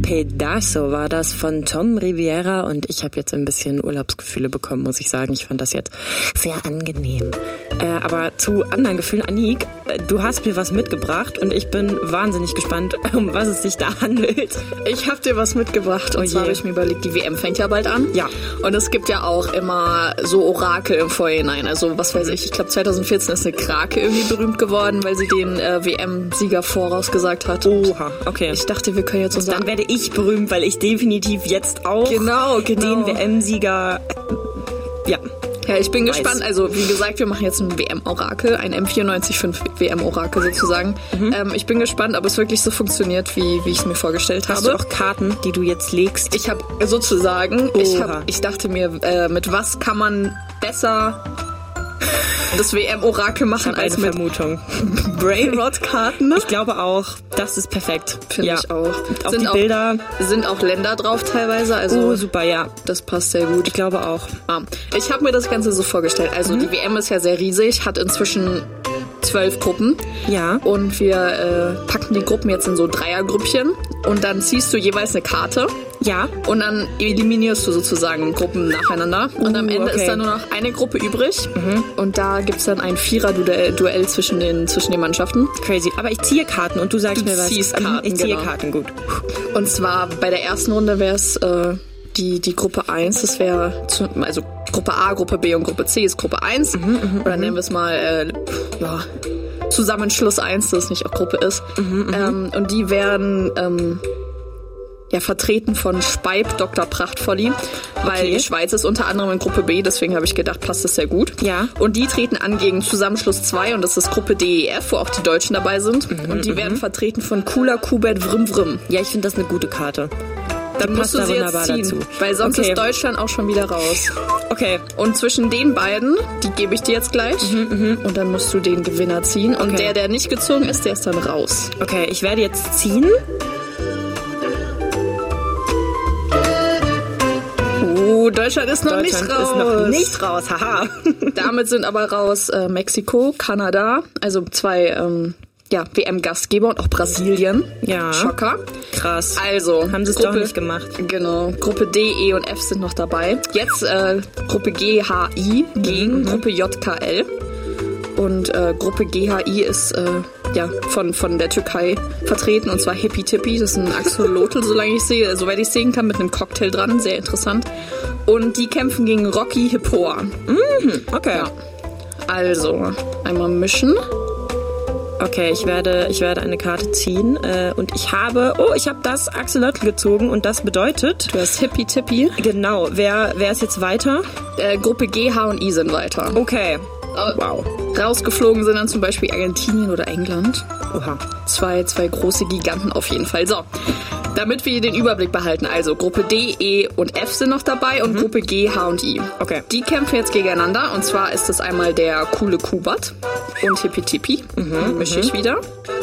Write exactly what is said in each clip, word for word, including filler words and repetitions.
Pedazo war das von Tom Riviera und ich habe jetzt ein bisschen Urlaubsgefühle bekommen, muss ich sagen. Ich fand das jetzt sehr angenehm. Äh, aber zu anderen Gefühlen, Anik, du hast mir was mitgebracht und ich bin wahnsinnig gespannt, um was es sich da handelt. Ich habe dir was mitgebracht und oh zwar habe ich mir überlegt, die W M fängt ja bald an. Ja. Und es gibt ja auch immer so Orakel im Vorhinein. Also was weiß ich, ich glaube zwanzig vierzehn ist eine Krake irgendwie berühmt geworden, weil sie den äh, W M-Sieger vorausgesagt hat. Oha, okay. Ich dachte, wir können jetzt und dann werde ich berühmt, weil ich definitiv jetzt auch genau, genau. den W M-Sieger, ja. Ja, ich bin Weiß. gespannt. Also, wie gesagt, wir machen jetzt ein W M-Orakel, ein M vierundneunzig Punkt fünf W M-Orakel sozusagen. Mhm. Ähm, ich bin gespannt, ob es wirklich so funktioniert, wie, wie ich es mir vorgestellt habe. Hast du auch Karten, die du jetzt legst? Ich habe sozusagen, ich, hab, ich dachte mir, äh, mit was kann man besser das W M-Orakel machen als eine mit Vermutung. Brainrot-Karten. Ich glaube auch, das ist perfekt. Finde ja. ich auch. Auch sind die auch, Bilder. Sind auch Länder drauf teilweise. Also oh, super, ja. Das passt sehr gut. Ich glaube auch. Ah, ich habe mir das Ganze so vorgestellt. Also mhm. die W M ist ja sehr riesig, hat inzwischen zwölf Gruppen. Ja. Und wir äh, packen die Gruppen jetzt in so Dreiergrüppchen. Und dann ziehst du jeweils eine Karte. Ja. Und dann eliminierst du sozusagen Gruppen nacheinander. Und uh, am Ende okay. ist dann nur noch eine Gruppe übrig. Mhm. Und da gibt's dann ein Vierer-Duell zwischen den, zwischen den Mannschaften. Crazy. Aber ich ziehe Karten und du sagst du mir was. Ziehst Karten, ich ziehe genau. Karten, gut. Und zwar bei der ersten Runde wäre es äh, die, die Gruppe eins. Das wäre, also Gruppe A, Gruppe B und Gruppe C ist Gruppe eins. Mhm, Oder nennen wir es mal, äh, ja, Zusammenschluss eins, das nicht auch Gruppe ist. Mhm, ähm, und die werden... Ähm, ja, vertreten von Speib, Doktor Prachtvolli, weil okay. die Schweiz ist unter anderem in Gruppe B, deswegen habe ich gedacht, passt das sehr gut. Ja. Und die treten an gegen Zusammenschluss zwei und das ist Gruppe D E F, wo auch die Deutschen dabei sind. Mhm, und die m-m. werden vertreten von Cooler Kubert Vrim Vrim. Ja, ich finde das eine gute Karte. Dann musst du sie jetzt ziehen, dazu. Weil sonst okay. ist Deutschland auch schon wieder raus. Okay. Und zwischen den beiden, die gebe ich dir jetzt gleich, mhm, und dann musst du den Gewinner ziehen. Und okay. der, der nicht gezogen ist, der ist dann raus. Okay, ich werde jetzt ziehen. Deutschland ist noch Deutschland nicht raus. Ist noch nicht raus, haha. Damit sind aber raus äh, Mexiko, Kanada, also zwei ähm, ja, W M-Gastgeber und auch Brasilien. Ja. Schocker. Krass. Also, haben sie es doch nicht gemacht. Genau. Gruppe D, E und F sind noch dabei. Jetzt äh, Gruppe G H I gegen mhm. Gruppe J K L. Und äh, Gruppe G H I ist äh, ja von, von der Türkei vertreten, und zwar Hippie Tippy. Das ist ein Axolotl, solange ich sehe, soweit ich sehen kann, mit einem Cocktail dran. Sehr interessant. Und die kämpfen gegen Rocky Hippoa. Mhm, okay. Ja. Also, einmal mischen. Okay, ich werde, ich werde eine Karte ziehen äh, und ich habe, oh, ich habe das Axolotl gezogen und das bedeutet... Du hast Hippie Tippy. Genau, wer, wer ist jetzt weiter? Äh, Gruppe G, H und I sind weiter. Okay. Wow. Rausgeflogen sind dann zum Beispiel Argentinien oder England. Oha. Zwei, zwei große Giganten auf jeden Fall. So, damit wir den Überblick behalten. Also Gruppe D, E und F sind noch dabei und mhm. Gruppe G, H und I. Okay. Die kämpfen jetzt gegeneinander. Und zwar ist es einmal der coole Kubat und Hippie Tippy. Mhm, mische ich wieder.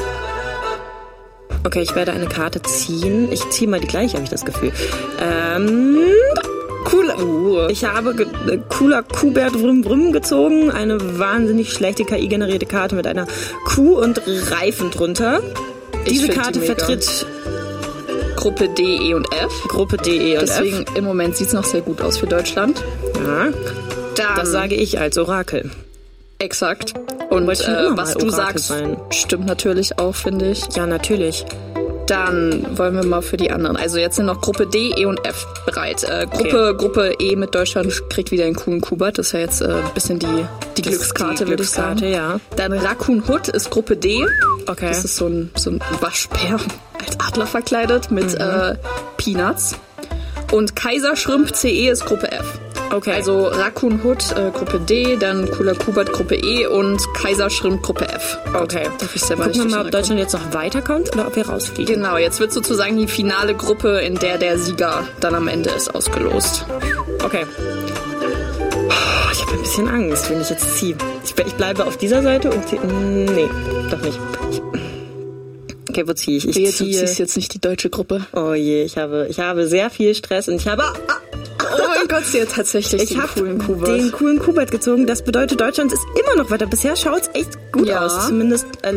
Okay, ich werde eine Karte ziehen. Ich ziehe mal die gleiche, habe ich das Gefühl. Ähm... Cooler, uh, ich habe ge- äh, cooler Kubert Vrim Vrim gezogen. Eine wahnsinnig schlechte K I-generierte Karte mit einer Kuh und Reifen drunter. Ich Diese Karte die vertritt Gruppe D, E und F. Gruppe D, E und Deswegen F. Deswegen im Moment sieht es noch sehr gut aus für Deutschland. Ja, Dann, das sage ich als Orakel. Exakt. Und äh, was du sagst, sein. Stimmt natürlich auch, finde ich. Ja, natürlich. Dann wollen wir mal für die anderen. Also jetzt sind noch Gruppe D, E und F bereit. Äh, Gruppe, okay. Gruppe E mit Deutschland kriegt wieder einen coolen Kubat. Das ist ja jetzt ein äh, bisschen die, die Glückskarte, würde ich sagen. Ja. Dann Raccoon Hood ist Gruppe D. Okay. Das ist so ein, so ein Waschbär als Adler verkleidet mit mhm. äh, Peanuts. Und Kaiserschrimp C E ist Gruppe F. Okay. Also Raccoon Hood äh, Gruppe D, dann Cooler Kubat Gruppe E und Kaiserschrimp Gruppe F. Okay. Darf ich selber Gucken wir mal, ob Deutschland jetzt noch weiterkommt oder ob wir rausfliegen. Genau, jetzt wird sozusagen die finale Gruppe, in der der Sieger dann am Ende ist, ausgelost. Okay. Oh, ich habe ein bisschen Angst, wenn ich jetzt ziehe. Ich, ich bleibe auf dieser Seite und ziehe... Nee, doch nicht. Ich, okay, wo ziehe ich? Ich Wehe, ziehe... Du ziehst jetzt nicht die deutsche Gruppe. Oh je, ich habe, ich habe sehr viel Stress und ich habe... Ah, oh mein Gott, sie hat tatsächlich ich den coolen Kubat. den coolen Kubat gezogen. Das bedeutet, Deutschland ist immer noch weiter. Bisher schaut es echt gut ja. aus. Zumindest äh,